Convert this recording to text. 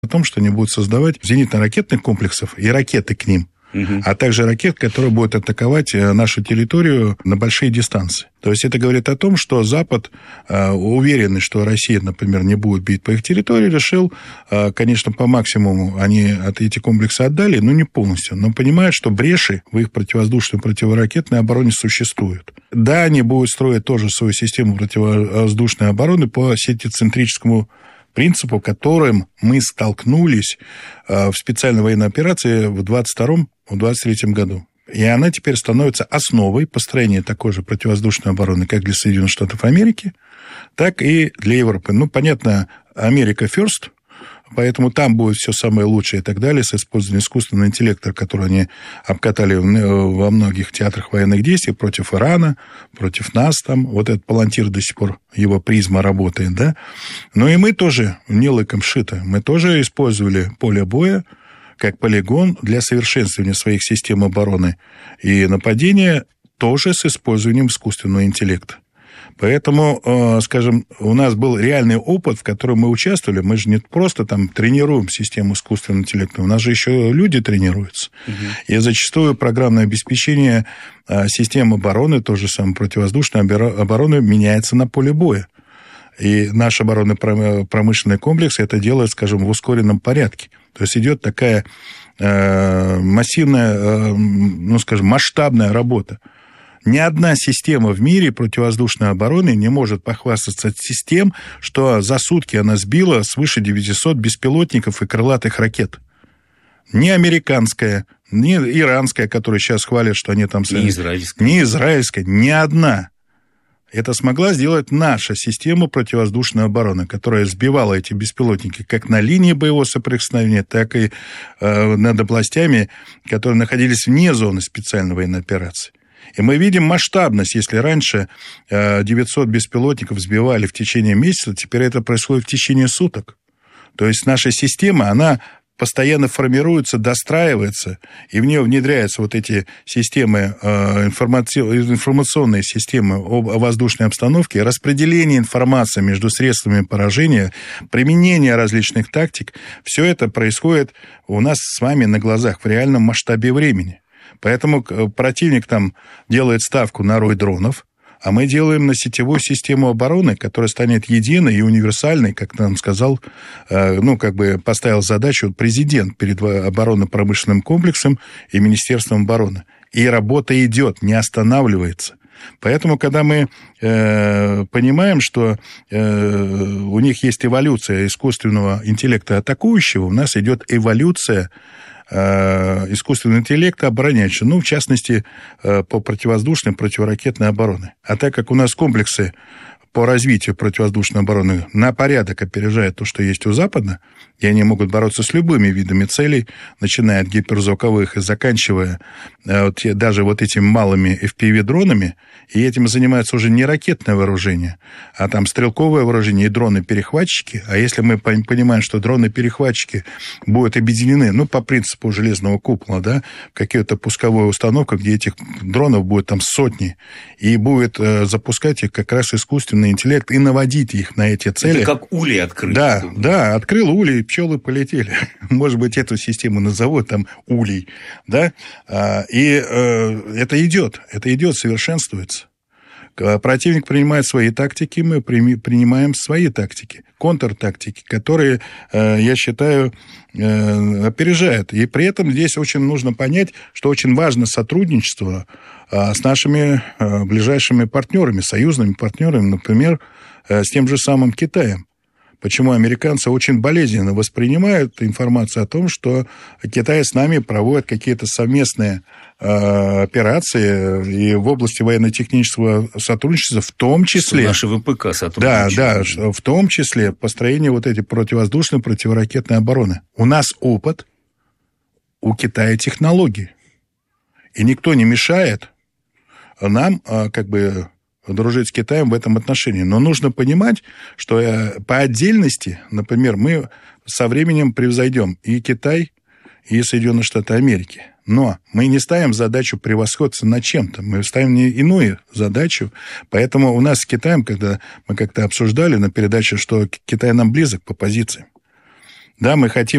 о том, что они будут создавать зенитно-ракетных комплексов и ракеты к ним, а также ракет, которые будут атаковать нашу территорию на большие дистанции. То есть это говорит о том, что Запад, уверенный, что Россия, например, не будет бить по их территории, решил, конечно, по максимуму они эти комплексы отдали, но не полностью, но понимают, что бреши в их противовоздушной и противоракетной обороне существуют. Да, они будут строить тоже свою систему противовоздушной обороны по сетицентрическому принципу, которым мы столкнулись в специальной военной операции в 2022-2023 году. И она теперь становится основой построения такой же противовоздушной обороны, как для Соединенных Штатов Америки, так и для Европы. Ну, понятно, Америка first, поэтому там будет все самое лучшее и так далее, с использованием искусственного интеллекта, который они обкатали во многих театрах военных действий против Ирана, против нас там. Вот этот палантир до сих пор, его призма работает, да. Но и мы тоже не лыком шито. Мы тоже использовали поле боя как полигон для совершенствования своих систем обороны и нападения, тоже с использованием искусственного интеллекта. Поэтому, скажем, у нас был реальный опыт, в котором мы участвовали. Мы же не просто там тренируем систему искусственного интеллекта, у нас же еще люди тренируются. И зачастую программное обеспечение систем обороны, то же самое противовоздушной обороны, меняется на поле боя. И наш оборонно-промышленный комплекс это делает, скажем, в ускоренном порядке. То есть идет такая массивная, ну, скажем, масштабная работа. Ни одна система в мире противовоздушной обороны не может похвастаться тем, что за сутки она сбила свыше 900 беспилотников и крылатых ракет. Ни американская, ни иранская, которая сейчас хвалят, что они там... Ни израильская. Ни израильская, ни одна. Это смогла сделать наша система противовоздушной обороны, которая сбивала эти беспилотники как на линии боевого соприкосновения, так и над областями, которые находились вне зоны специальной военной операции. И мы видим масштабность. Если раньше 900 беспилотников сбивали в течение месяца, теперь это происходит в течение суток. То есть наша система, она постоянно формируется, достраивается, и в нее внедряются вот эти системы, информационные системы о воздушной обстановке, распределение информации между средствами поражения, применение различных тактик. Все это происходит у нас с вами на глазах в реальном масштабе времени. Поэтому противник там делает ставку на рой дронов, а мы делаем на сетевую систему обороны, которая станет единой и универсальной, как нам сказал, ну, как бы поставил задачу президент перед оборонно-промышленным комплексом и Министерством обороны. И работа идет, не останавливается. Поэтому, когда мы понимаем, что у них есть эволюция искусственного интеллекта атакующего, у нас идет эволюция искусственного интеллекта обороняющего, ну, в частности, по противовоздушной, противоракетной обороне. А так как у нас комплексы по развитию противовоздушной обороны на порядок опережают то, что есть у Запада, и они могут бороться с любыми видами целей, начиная от гиперзвуковых и заканчивая даже вот этими малыми FPV-дронами, и этим занимается уже не ракетное вооружение, а там стрелковое вооружение и дроны-перехватчики. А если мы понимаем, что дроны-перехватчики будут объединены, ну, по принципу железного купола, да, в какую-то пусковую установку, где этих дронов будет там сотни, и будет запускать их как раз искусственный интеллект и наводить их на эти цели. Это как улей открыть. Да, открыл улей, и пчелы полетели. Может быть, эту систему назовут там улей, да, и это идет, совершенствуется. Противник принимает свои тактики, мы принимаем свои тактики, контртактики, которые, я считаю, опережают. И при этом здесь очень нужно понять, что очень важно сотрудничество с нашими ближайшими партнерами, союзными партнерами, например, с тем же самым Китаем. Почему американцы очень болезненно воспринимают информацию о том, что Китай с нами проводит какие-то совместные операции и в области военно-технического сотрудничества, в том числе... Наши ВПК сотрудничают. Да, в том числе построение вот этой противовоздушной, противоракетной обороны. У нас опыт, у Китая технологии. И никто не мешает нам как бы дружить с Китаем в этом отношении. Но нужно понимать, что по отдельности, например, мы со временем превзойдем и Китай, и Соединенные Штаты Америки. Но мы не ставим задачу превосходства над чем-то, мы ставим иную задачу. Поэтому у нас с Китаем, когда мы как-то обсуждали на передаче, что Китай нам близок по позициям. Да, мы хотим